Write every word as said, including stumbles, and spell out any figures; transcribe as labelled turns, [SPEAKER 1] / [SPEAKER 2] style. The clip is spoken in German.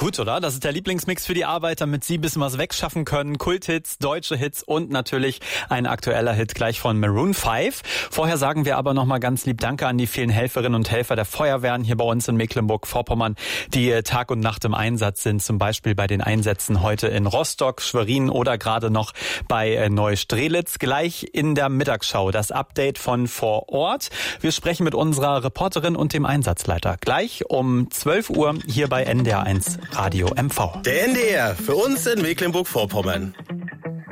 [SPEAKER 1] Gut, oder? Das ist der Lieblingsmix für die Arbeit, damit Sie ein bisschen was wegschaffen können. Kulthits, deutsche Hits und natürlich ein aktueller Hit gleich von Maroon fünf. Vorher sagen wir aber nochmal ganz lieb Danke an die vielen Helferinnen und Helfer der Feuerwehren hier bei uns in Mecklenburg-Vorpommern, die Tag und Nacht im Einsatz sind. Zum Beispiel bei den Einsätzen heute in Rostock, Schwerin oder gerade noch bei Neustrelitz. Gleich in der Mittagsschau das Update von vor Ort. Wir sprechen mit unserer Reporterin und dem Einsatzleiter. Gleich um zwölf Uhr hier bei N D R eins Radio M V.
[SPEAKER 2] Der N D R für uns in Mecklenburg-Vorpommern.